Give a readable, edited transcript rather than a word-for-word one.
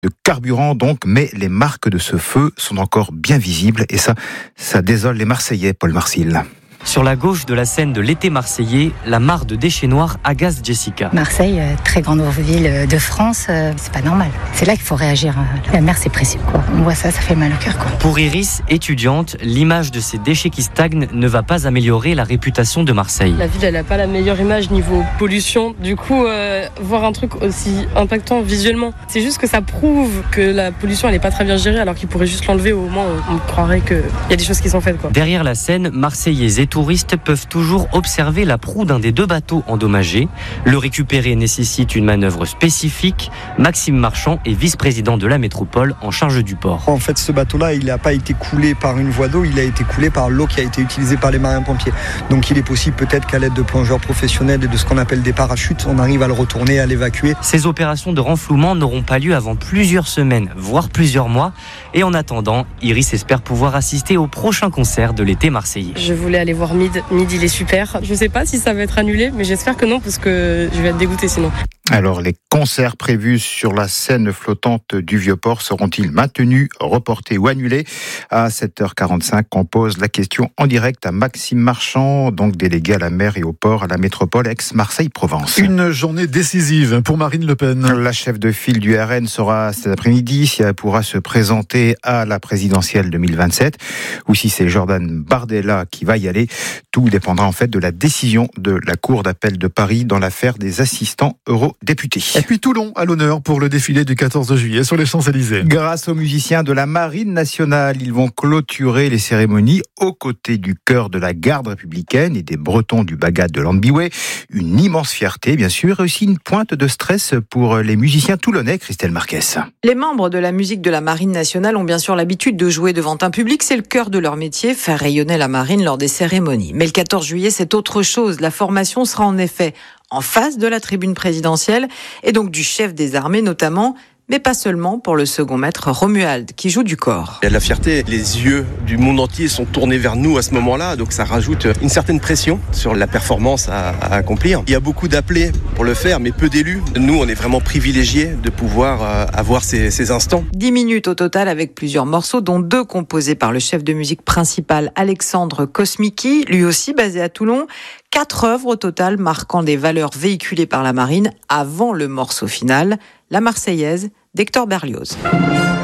de carburant donc, mais les marques de ce feu sont encore bien visibles et ça désole les Marseillais, Paul Marcil. Sur la gauche de la scène de l'été marseillais, la mare de déchets noirs agace Jessica. Marseille, très grande ville de France, c'est pas normal. C'est là qu'il faut réagir. La mer, c'est précieux, quoi. On voit ça fait mal au cœur, quoi. Pour Iris, étudiante, l'image de ces déchets qui stagnent ne va pas améliorer la réputation de Marseille. La ville, elle n'a pas la meilleure image niveau pollution. Du coup, voir un truc aussi impactant visuellement, c'est juste que ça prouve que la pollution, elle n'est pas très bien gérée, alors qu'ils pourraient juste l'enlever. Au moins, on croirait qu'il y a des choses qui sont faites, quoi. Derrière la scène, Marseillais et touristes peuvent toujours observer la proue d'un des deux bateaux endommagés. Le récupérer nécessite une manœuvre spécifique. Maxime Marchand est vice-président de la métropole en charge du port. En fait, ce bateau-là, il n'a pas été coulé par une voie d'eau, il a été coulé par l'eau qui a été utilisée par les marins-pompiers. Donc il est possible peut-être qu'à l'aide de plongeurs professionnels et de ce qu'on appelle des parachutes, on arrive à le retourner, à l'évacuer. Ces opérations de renflouement n'auront pas lieu avant plusieurs semaines, voire plusieurs mois. Et en attendant, Iris espère pouvoir assister au prochain concert de l'été marseillais. Je voulais aller voir Mid, il est super. Je sais pas si ça va être annulé, mais j'espère que non, parce que je vais être dégoûtée sinon. Alors, les concerts prévus sur la scène flottante du Vieux-Port seront-ils maintenus, reportés ou annulés ? À 7h45, on pose la question en direct à Maxime Marchand, donc délégué à la mer et au port à la métropole ex-Marseille-Provence. Une journée décisive pour Marine Le Pen. La chef de file du RN sera cet après-midi si elle pourra se présenter à la présidentielle 2027 ou si c'est Jordan Bardella qui va y aller. Tout dépendra en fait de la décision de la Cour d'appel de Paris dans l'affaire des assistants eurodéputés. Et puis Toulon à l'honneur pour le défilé du 14 juillet sur les Champs-Élysées. Grâce aux musiciens de la Marine nationale, ils vont clôturer les cérémonies aux côtés du chœur de la garde républicaine et des Bretons du Bagat de Landbiway. Une immense fierté, bien sûr, et aussi une pointe de stress pour les musiciens toulonnais, Christelle Marquez. Les membres de la musique de la Marine nationale ont bien sûr l'habitude de jouer devant un public. C'est le cœur de leur métier, faire rayonner la marine lors des cérémonies. Mais le 14 juillet, c'est autre chose. La formation sera en effet en face de la tribune présidentielle et donc du chef des armées notamment, mais pas seulement pour le second maître Romuald qui joue du cor. Il y a de la fierté, les yeux du monde entier sont tournés vers nous à ce moment-là, donc ça rajoute une certaine pression sur la performance à accomplir. Il y a beaucoup d'appelés pour le faire, mais peu d'élus. Nous, on est vraiment privilégiés de pouvoir avoir ces instants. 10 minutes au total avec plusieurs morceaux, dont 2 composés par le chef de musique principal Alexandre Kosmiki, lui aussi basé à Toulon. 4 œuvres au total marquant des valeurs véhiculées par la marine avant le morceau final, la Marseillaise d'Hector Berlioz.